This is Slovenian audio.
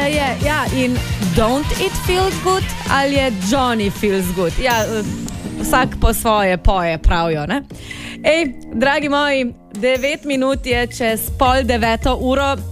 je, ja, in don't it feel good ali je Johnny feels good. Ja, vsak po svoje poje, pravijo, ne? Ej, dragi moji, 9 minut je čez 8:30.